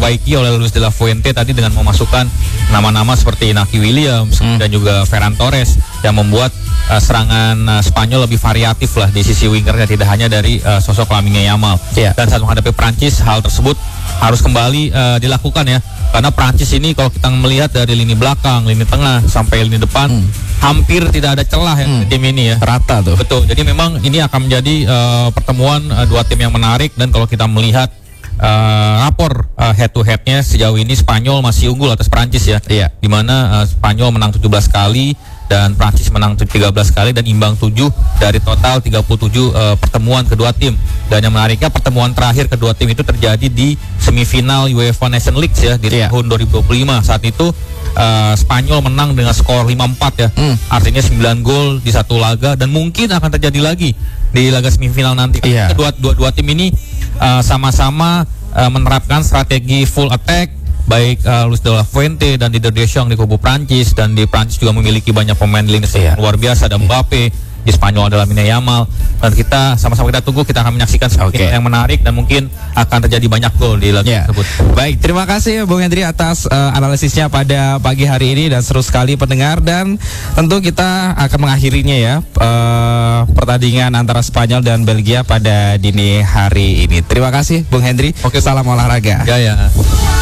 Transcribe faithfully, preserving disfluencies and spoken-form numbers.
diperbaiki oleh Luis de la Fuente tadi dengan memasukkan nama-nama seperti Inaki Williams hmm. dan juga Ferran Torres yang membuat uh, serangan uh, Spanyol lebih variatif lah di sisi wingernya, tidak hanya dari uh, sosok Lamine Yamal. Yeah. Dan saat menghadapi Prancis, hal tersebut harus kembali uh, dilakukan ya, karena Prancis ini kalau kita melihat dari lini belakang, lini tengah sampai lini depan hmm. hampir tidak ada celah ya hmm. tim ini ya, rata tuh. Betul. Jadi memang ini akan menjadi uh, pertemuan uh, dua tim yang menarik, dan kalau kita melihat uh, rapor uh, head to headnya sejauh ini Spanyol masih unggul atas Prancis ya. Iya. Di mana uh, Spanyol menang tujuh belas kali dan Prancis menang tiga belas kali dan imbang tujuh dari total tiga puluh tujuh uh, pertemuan kedua tim. Dan yang menariknya pertemuan terakhir kedua tim itu terjadi di semifinal UEFA Nations League ya di yeah. tahun dua ribu dua puluh lima. Saat itu uh, Spanyol menang dengan skor lima empat ya. Mm. Artinya sembilan gol di satu laga, dan mungkin akan terjadi lagi di laga semifinal nanti. Yeah. Kedua dua, dua tim ini uh, sama-sama uh, menerapkan strategi full attack, baik uh, Luis de la Fuente dan Didier Deschamps di kubu Prancis, dan di Prancis juga memiliki banyak pemain lini yeah. luar biasa, ada Mbappe. Di Spanyol adalah Lamine Yamal, dan kita sama-sama kita tunggu, kita akan menyaksikan seperti okay. yang menarik dan mungkin akan terjadi banyak gol di laga yeah. tersebut. Baik, terima kasih Bung Hendry atas uh, analisisnya pada pagi hari ini, dan seru sekali pendengar, dan tentu kita akan mengakhirinya ya uh, pertandingan antara Spanyol dan Belgia pada dini hari ini. Terima kasih Bung Hendry. Oke, salam olahraga. Ya ya.